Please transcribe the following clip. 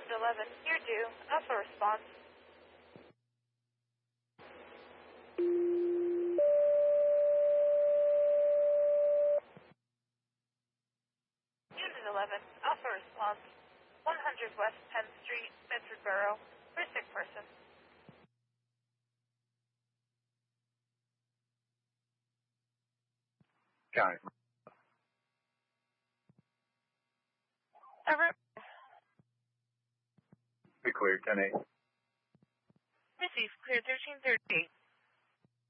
Unit 11, you're due. Alpha response. Unit 11, Alpha response. 100 West 10th Street, Bedford Borough. For a sick person. Got it. Everett. Be clear, 10-8. Receive, clear 1338.